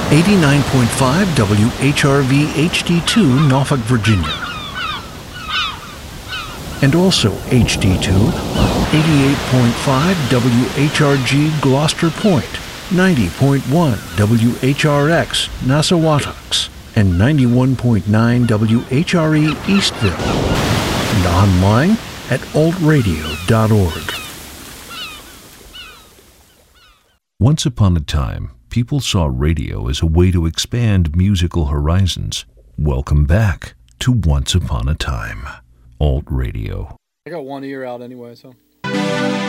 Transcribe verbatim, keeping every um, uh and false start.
eighty-nine point five W H R V H D two, Norfolk, Virginia. And also H D two on eighty-eight point five W H R G, Gloucester Point, ninety point one W H R X, Nassawatucks, and ninety-one point nine W H R E, Eastville. And online at alt radio dot org. Once upon a time, people saw radio as a way to expand musical horizons. Welcome back to Once Upon a Time. Alt Radio. I got one ear out anyway, so.